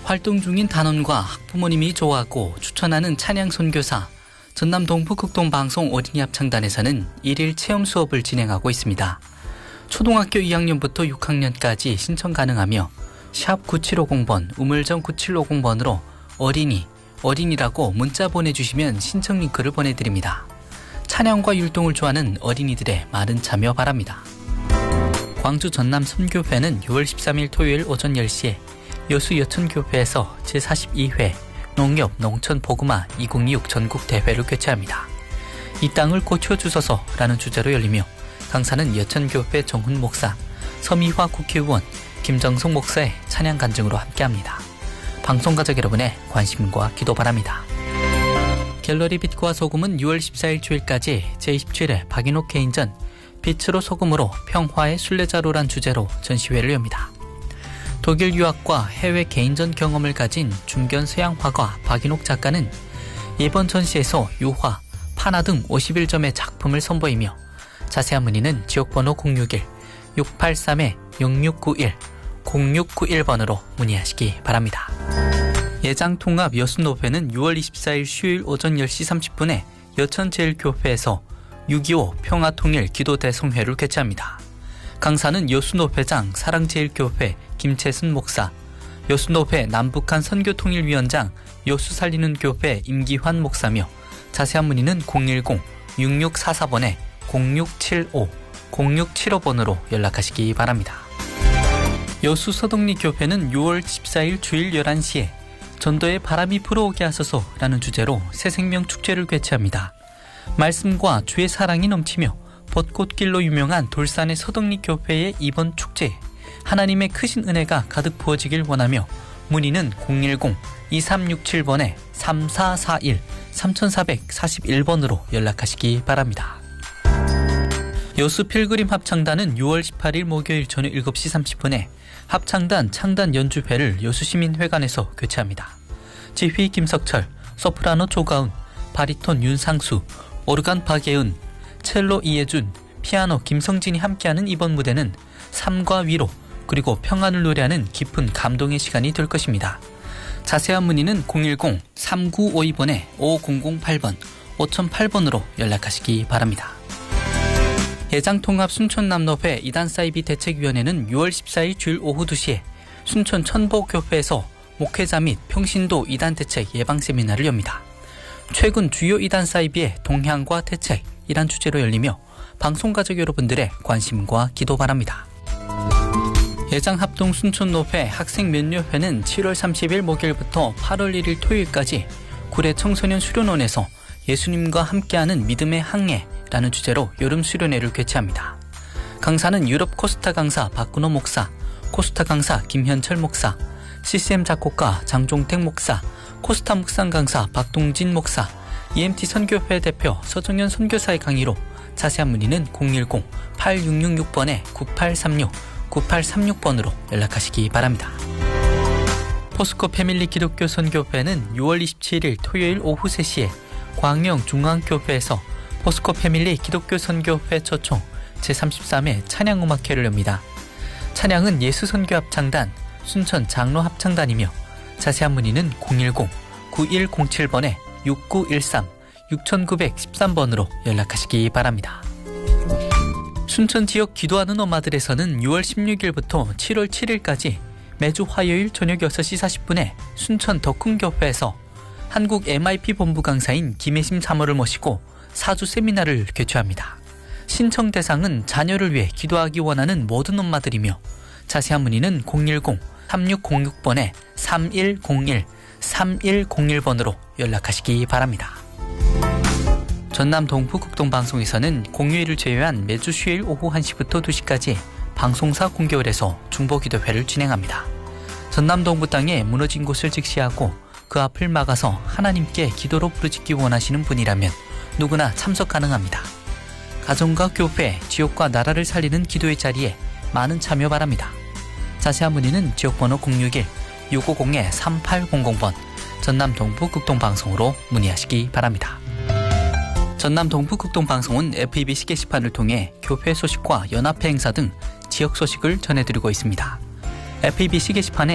활동 중인 단원과 학부모님이 좋아하고 추천하는 찬양 선교사 전남 동부극동방송 어린이 합창단에서는 1일 체험 수업을 진행하고 있습니다. 초등학교 2학년부터 6학년까지 신청 가능하며 샵 9750번, 우물정 9750번으로 어린이라고 문자 보내주시면 신청 링크를 보내드립니다. 찬양과 율동을 좋아하는 어린이들의 많은 참여 바랍니다. 광주 전남 선교회는 6월 13일 토요일 오전 10시에 여수 여천교회에서 제42회 농협 농촌보그마 2026 전국대회를 개최합니다. 이 땅을 고쳐주소서라는 주제로 열리며 강사는 여천교회 정훈 목사, 서미화 국회의원, 김정숙 목사의 찬양 간증으로 함께합니다. 방송가족 여러분의 관심과 기도 바랍니다. 갤러리 빛과 소금은 6월 14일 주일까지 제27회 박인옥 개인전 빛으로 소금으로 평화의 순례자로란 주제로 전시회를 엽니다. 독일 유학과 해외 개인전 경험을 가진 중견 서양 화가 박인옥 작가는 이번 전시에서 유화, 판화 등 51점의 작품을 선보이며 자세한 문의는 지역번호 061-683-0691, 0691번으로 문의하시기 바랍니다. 예장통합 여수노회는 6월 24일 수요일 오전 10시 30분에 여천제일교회에서 6.25 평화통일 기도대성회를 개최합니다. 강사는 여수노회장 사랑제일교회 김채순 목사, 여수노회 남북한 선교통일위원장 여수살리는교회 임기환 목사며 자세한 문의는 010-6644번에 0675, 0675번으로 연락하시기 바랍니다. 여수 서덕리교회는 6월 14일 주일 11시에 전도에 바람이 불어오게 하소서라는 주제로 새생명 축제를 개최합니다. 말씀과 주의 사랑이 넘치며 벚꽃길로 유명한 돌산의 서덕리교회의 이번 축제에 하나님의 크신 은혜가 가득 부어지길 원하며 문의는 010-2367번에 3441, 3441번으로 연락하시기 바랍니다. 여수 필그림 합창단은 6월 18일 목요일 저녁 7시 30분에 합창단 창단 연주회를 여수시민회관에서 개최합니다. 지휘 김석철, 소프라노 조가은, 바리톤 윤상수, 오르간 박예은, 첼로 이예준, 피아노 김성진이 함께하는 이번 무대는 삶과 위로 그리고 평안을 노래하는 깊은 감동의 시간이 될 것입니다. 자세한 문의는 010-3952번에 5008번, 5008번으로 연락하시기 바랍니다. 예장통합 순천남로회 이단사이비 대책위원회는 6월 14일 주일 오후 2시에 순천 천보교회에서 목회자 및 평신도 이단대책 예방세미나를 엽니다. 최근 주요 이단사이비의 동향과 대책이란 주제로 열리며 방송가족 여러분들의 관심과 기도 바랍니다. 예장합동 순천노회 학생면류회는 7월 30일 목요일부터 8월 1일 토요일까지 구례 청소년 수련원에서 예수님과 함께하는 믿음의 항해라는 주제로 여름 수련회를 개최합니다. 강사는 유럽 코스타 강사 박근호 목사, 코스타 강사 김현철 목사, CCM 작곡가 장종택 목사, 코스타 묵상 강사 박동진 목사, EMT 선교회 대표 서정현 선교사의 강의로 자세한 문의는 010-8666번에 9836, 9836번으로 연락하시기 바랍니다. 포스코 패밀리 기독교 선교회는 6월 27일 토요일 오후 3시에 광명 중앙교회에서 포스코 패밀리 기독교 선교회 초청 제33회 찬양음악회를 엽니다. 찬양은 예수선교합창단, 순천 장로합창단이며 자세한 문의는 010-9107번에 6913, 6913번으로 연락하시기 바랍니다. 순천 지역 기도하는 엄마들에서는 6월 16일부터 7월 7일까지 매주 화요일 저녁 6시 40분에 순천 덕흥교회에서 한국 MIP 본부 강사인 김혜심 사모를 모시고 4주 세미나를 개최합니다. 신청 대상은 자녀를 위해 기도하기 원하는 모든 엄마들이며 자세한 문의는 010-3606번에 3101, 3101번으로 연락하시기 바랍니다. 전남 동부극동방송에서는 공휴일을 제외한 매주 수요일 오후 1시부터 2시까지 방송사 공개월에서 중보기도회를 진행합니다. 전남 동부 땅에 무너진 곳을 직시하고 그 앞을 막아서 하나님께 기도로 부르짖기 원하시는 분이라면 누구나 참석 가능합니다. 가정과 교회, 지역과 나라를 살리는 기도의 자리에 많은 참여 바랍니다. 자세한 문의는 지역번호 061-650-3800번 전남 동부극동방송으로 문의하시기 바랍니다. 전남 동부극동방송은 FEBC 게시판을 통해 교회 소식과 연합회 행사 등 지역 소식을 전해드리고 있습니다. FEBC 게시판에